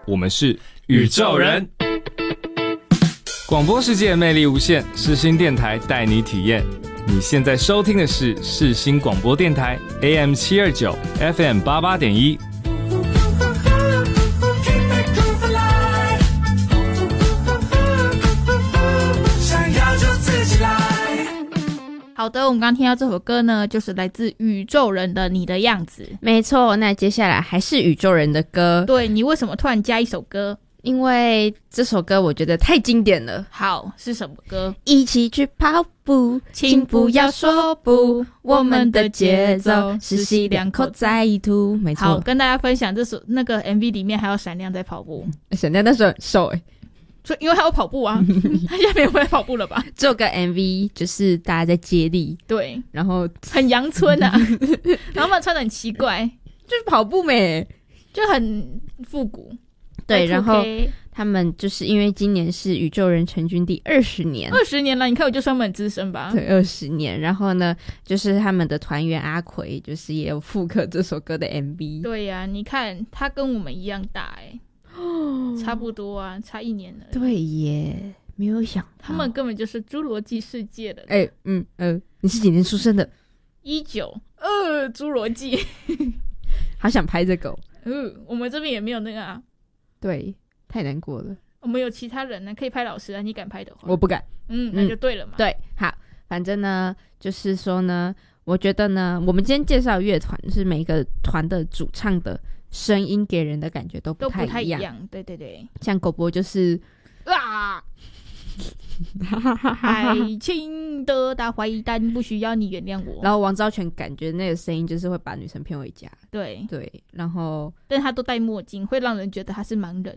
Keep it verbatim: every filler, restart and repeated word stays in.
我们是宇宙人。广播世界魅力无限，世新电台带你体验。你现在收听的是世新广播电台 A M 七二九 F M 八八点一。 好的，我们刚刚听到这首歌呢，就是来自宇宙人的《你的样子》。 没错，那接下来还是宇宙人的歌。 对，你为什么突然加一首歌？ 因为这首歌我觉得太经典了。 好，是什么歌？ 一起去跑步，请不要说不，我们的节奏是吸两口再吐。没错。 好，跟大家分享这首那个 M V 里面还有闪亮在跑步。 闪亮那时候很瘦诶、欸。 所以因为他有跑步啊，他现在没有在跑步了吧？ 这个 M V 就是大家在接力， 对， 然后很阳春啊，然后他们穿得很奇怪， 就是跑步美， 就很复古。 对，然后他们就是因为今年是宇宙人成军第二十年， 二十年了，你看我就算我们很资深吧？ 对，二十年。然后呢，就是他们的团员阿奎，就是也有复刻这首歌的 M V。 对呀、啊，你看他跟我们一样大哎、欸。差不多啊，差一年了。 对耶，没有想到他们根本就是侏罗纪世界的。 哎、欸，嗯呃，你是几年出生的？ 一九呃，侏罗纪， 好想拍这个、哦。 嗯，我们这边也没有那个啊。 对，太难过了。 我们有其他人呢，可以拍老师啊，你敢拍的话， 我不敢。 嗯，那就对了嘛。 嗯、对，好，反正呢，就是说呢，我觉得呢，我们今天介绍乐团是每个团的主唱的声音给人的感觉都不太一样， 都不太一样。对对对， 像狗博就是啊，爱情的大坏蛋不需要你原谅我。 然后王昭全感觉那个声音就是会把女生骗回家。 对对，然后但他都戴墨镜，会让人觉得他是盲人。